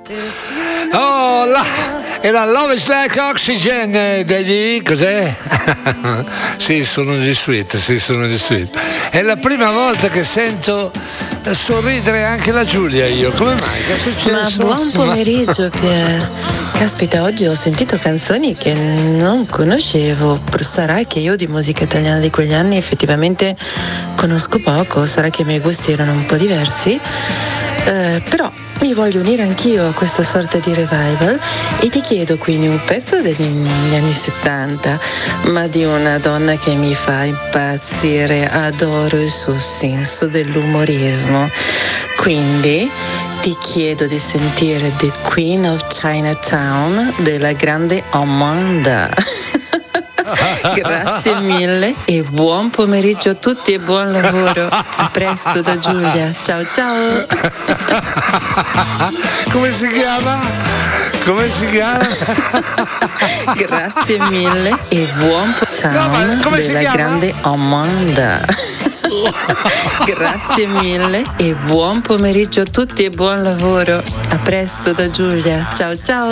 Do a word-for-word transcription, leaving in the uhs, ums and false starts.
Oh, là, era Love is Like Oxygen degli... cos'è? Sì, sono gli Sweet, sì, sono gli Sweet. È la prima volta che sento sorridere anche la Giulia io. Come mai? Che è successo? Ma buon pomeriggio, Pier. Caspita, oggi ho sentito canzoni che non conoscevo. Sarà che io di musica italiana di quegli anni effettivamente conosco poco, sarà che i miei gusti erano un po' diversi, eh, però mi voglio unire anch'io a questa sorta di revival e ti chiedo quindi un pezzo degli anni settanta, ma di una donna che mi fa impazzire, adoro il suo senso dell'umorismo, quindi ti chiedo di sentire The Queen of Chinatown della grande Amanda. Grazie mille e buon pomeriggio a tutti e buon lavoro. A presto da Giulia. Ciao ciao. Come si chiama? Come si chiama? Grazie mille e buon pomeriggio no, della grande Amanda. Grazie mille e buon pomeriggio a tutti e buon lavoro. A presto da Giulia. Ciao ciao.